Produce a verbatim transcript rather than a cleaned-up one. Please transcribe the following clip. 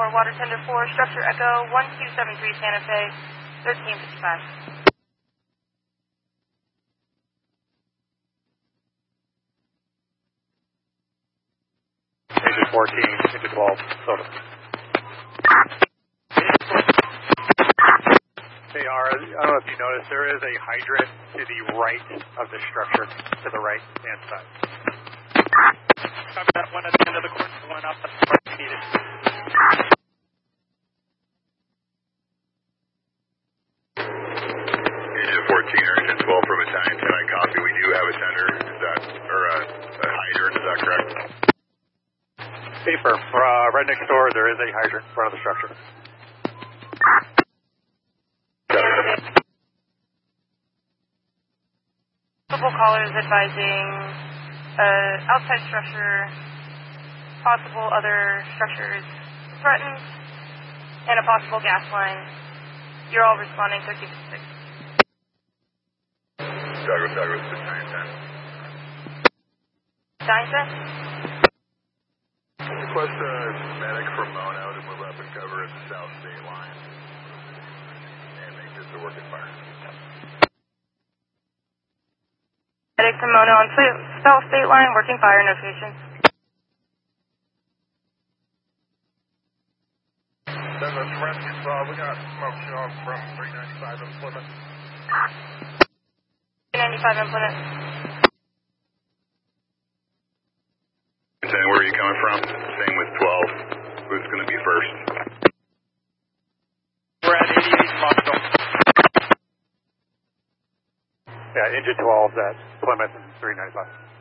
four, Water Tender four, Structure Echo one two seven three Santa Fe, thirteen fifty-five. Engine fourteen, engine twelve, soda. Hey, R, I don't know if you noticed, there is a hydrant to the right of the structure, to the right hand side. Copy that, one at the end of the course, one up at the front needed. Engine fourteen or engine twelve from Italian ten, I copy. We do have a tender, is that, or a, a hydrant, is that correct? Paper, uh, right next door, there is a hydrant in front of the structure. Multiple callers advising uh, outside structure, possible other structures threatened, and a possible gas line. You're all responding thirteen fifty-six. Douglas, Douglas, Italian ten. Italian ten? Request a medic from Mount out and move up and cover at the south state line. And make this a working fire. Medic from Mona on South State Line, working fire notification. Douglas, rescue squad, we got smoke show from three ninety-five in Plymouth. three ninety-five in Plymouth. ten, where are you coming from? Same with twelve. Who's going to be first? We're at eighty-eight Foxville. Yeah, engine twelve, at Plymouth and three ninety-five.